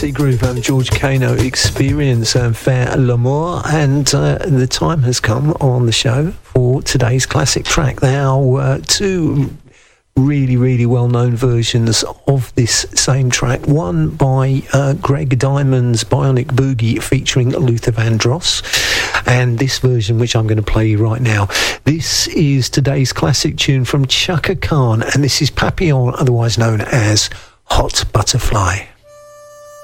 Dirty Groove, George Kano, Experience, Faire L'Amour, and the time has come on the show for today's classic track. Now, two really well-known versions of this same track. One by Greg Diamond's Bionic Boogie featuring Luther Vandross, and this version, which I'm going to play you right now. This is today's classic tune from Chaka Khan, and this is Papillon, otherwise known as Hot Butterfly.